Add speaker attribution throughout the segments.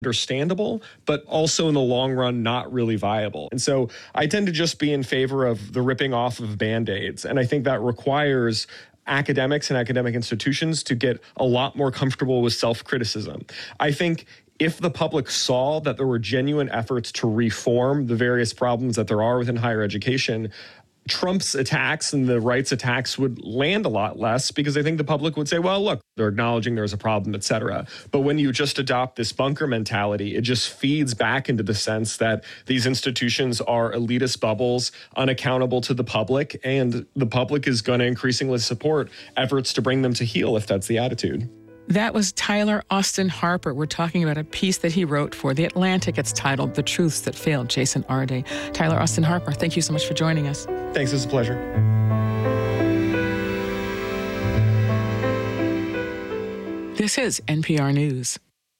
Speaker 1: understandable, but also in the long run, not really viable. And so I tend to just be in favor of the ripping off of Band-Aids. And I think that requires academics and academic institutions to get a lot more comfortable with self-criticism. I think if the public saw that there were genuine efforts to reform the various problems that there are within higher education, Trump's attacks and the right's attacks would land a lot less, because I think the public would say, well, look, they're acknowledging there's a problem, et cetera. But when you just adopt this bunker mentality, it just feeds back into the sense that these institutions are elitist bubbles, unaccountable to the public, and the public is going to increasingly support efforts to bring them to heel if that's the attitude.
Speaker 2: That was Tyler Austin Harper. We're talking about a piece that he wrote for The Atlantic. It's titled The Truths That Failed Jason Arde. Tyler Austin Harper, thank you so much for joining us.
Speaker 1: Thanks, it's a pleasure.
Speaker 2: This is NPR News.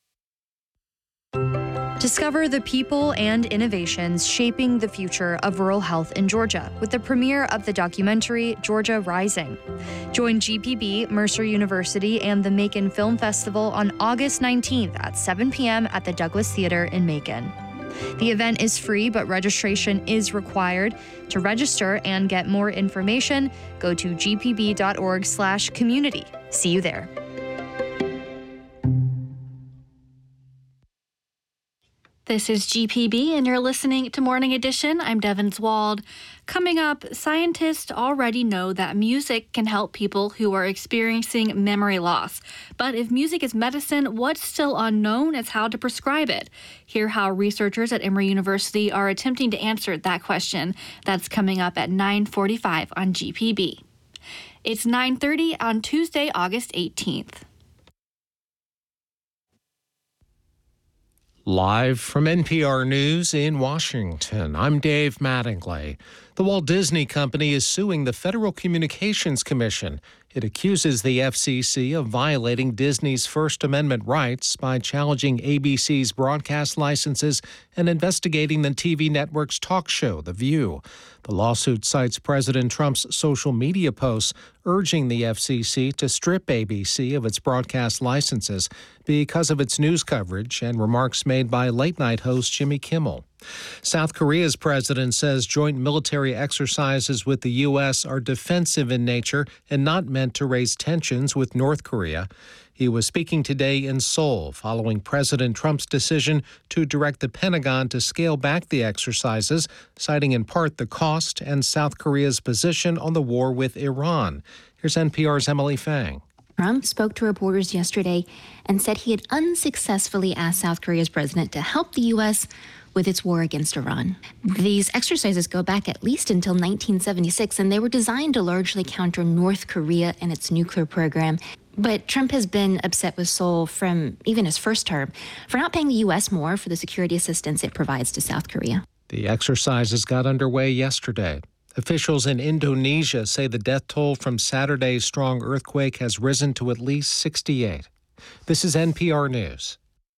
Speaker 3: Discover the people and innovations shaping the future of rural health in Georgia with the premiere of the documentary Georgia Rising. Join GPB, Mercer University, and the Macon Film Festival on August 19th at 7 p.m. at the Douglas Theater in Macon. The event is free, but registration is required. To register and get more information, go to gpb.org/community. See you there.
Speaker 4: This is GPB, and you're listening to Morning Edition. I'm Devin Zwald. Coming up, scientists already know that music can help people who are experiencing memory loss. But if music is medicine, what's still unknown is how to prescribe it. Hear how researchers at Emory University are attempting to answer that question. That's coming up at 9:45 on GPB. It's 9:30 on Tuesday, August 18th.
Speaker 5: Live from NPR News in Washington, I'm Dave Mattingly. The Walt Disney Company is suing the Federal Communications Commission. It accuses the FCC of violating Disney's First Amendment rights by challenging ABC's broadcast licenses and investigating the TV network's talk show, The View. The lawsuit cites President Trump's social media posts urging the FCC to strip ABC of its broadcast licenses because of its news coverage and remarks made by late-night host Jimmy Kimmel. South Korea's president says joint military exercises with the U.S. are defensive in nature and not meant to raise tensions with North Korea. He was speaking today in Seoul following President Trump's decision to direct the Pentagon to scale back the exercises, citing in part the cost and South Korea's position on the war with Iran. Here's NPR's Emily Fang.
Speaker 6: Trump spoke to reporters yesterday and said he had unsuccessfully asked South Korea's president to help the U.S. with its war against Iran. These exercises go back at least until 1976, and they were designed to largely counter North Korea and its nuclear program. But Trump has been upset with Seoul from even his first term for not paying the U.S. more for the security assistance it provides to South Korea.
Speaker 5: The exercises got underway yesterday. Officials in Indonesia say the death toll from Saturday's strong earthquake has risen to at least 68. This is NPR News.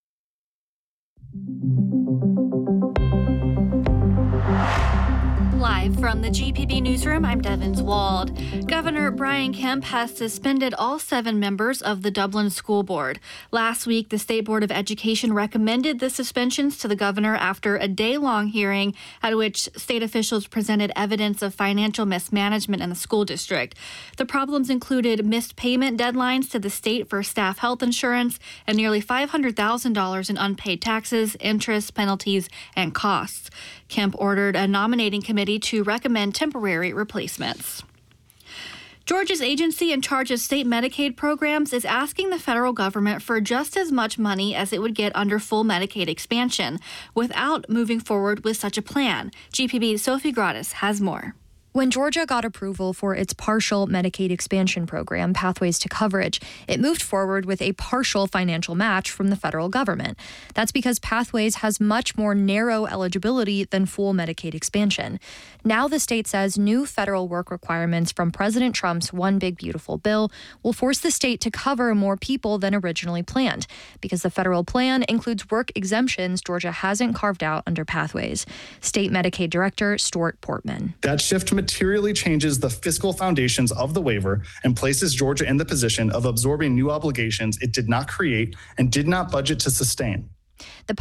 Speaker 4: Live from the GPB newsroom, I'm Devin Zwald. Governor Brian Kemp has suspended all 7 members of the Dublin School Board. Last week, the State Board of Education recommended the suspensions to the governor after a day-long hearing at which state officials presented evidence of financial mismanagement in the school district. The problems included missed payment deadlines to the state for staff health insurance and nearly $500,000 in unpaid taxes, interest, penalties, and costs. Kemp ordered a nominating committee to recommend temporary replacements. Georgia's agency in charge of state Medicaid programs is asking the federal government for just as much money as it would get under full Medicaid expansion without moving forward with such a plan. GPB's Sophie Gratis has more.
Speaker 3: When Georgia got approval for its partial Medicaid expansion program, Pathways to Coverage, it moved forward with a partial financial match from the federal government. That's because Pathways has much more narrow eligibility than full Medicaid expansion. Now the state says new federal work requirements from President Trump's One Big Beautiful Bill will force the state to cover more people than originally planned, because the federal plan includes work exemptions Georgia hasn't carved out under Pathways. State Medicaid Director Stuart Portman.
Speaker 7: That shift materially changes the fiscal foundations of the waiver and places Georgia in the position of absorbing new obligations it did not create and did not budget to sustain.
Speaker 3: The